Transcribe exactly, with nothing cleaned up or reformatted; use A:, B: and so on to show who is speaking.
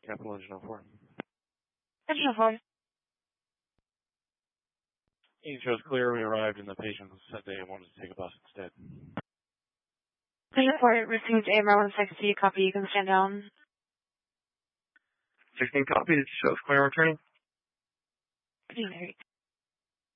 A: Capital Engine oh four.
B: Engine oh four.
A: Engine shows clear. We arrived and the patient said they wanted to take a bus instead.
B: Engine four received A M R one sixty. Copy. You can stand down.
C: sixteen copy. It shows clear returning.
B: Very